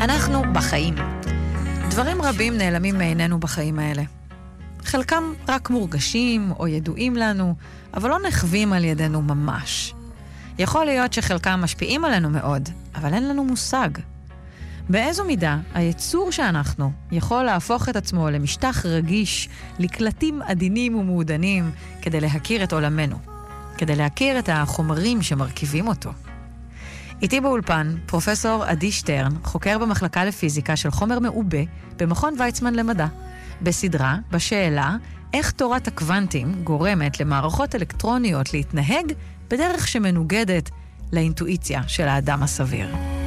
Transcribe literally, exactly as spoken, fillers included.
אנחנו בחיים. דברים רבים נעלמים מעינינו בחיים האלה. חלקם רק מורגשים או ידועים לנו, אבל לא נחווים על ידינו ממש. יכול להיות שחלקם משפיעים עלינו מאוד, אבל אין לנו מושג. באיזו מידה היצור שאנחנו יכול להפוך את עצמו למשטח רגיש, לקלטים עדינים ומעודנים, כדי להכיר את עולמנו, כדי להכיר את החומרים שמרכיבים אותו. איתי באולפן פרופסור עדי שטרן, חוקר במחלקה לפיזיקה של חומר מעובה במכון ויצמן למדע, בסדרה, בשאלה, איך תורת הקוונטים גורמת למערכות אלקטרוניות להתנהג בדרך שמנוגדת לאינטואיציה של האדם הסביר.